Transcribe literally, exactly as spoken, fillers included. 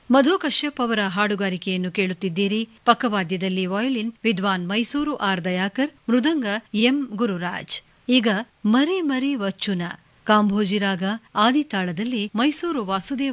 ಮಧು ಕಶ್ಯಪ್ ಅವರ ಹಾಡುಗಾರಿಕೆಯನ್ನು ಕೇಳುತ್ತಿದ್ದೀರಿ. ಪಕ್ಕವಾದ್ಯದಲ್ಲಿ ವಯೋಲಿನ್ ವಿದ್ವಾನ್ ಮೈಸೂರು ಆರ್ ದಯಾಕರ್, ಮೃದಂಗ ಎಂ ಗುರುರಾಜ್. ಈಗ ಮರಿ ಮರಿ ವಚ್ಚುನ ಕಾಂಭೋಜಿ ರಾಗ ಆದಿತಾಳದಲ್ಲಿ ಮೈಸೂರು ವಾಸುದೇವ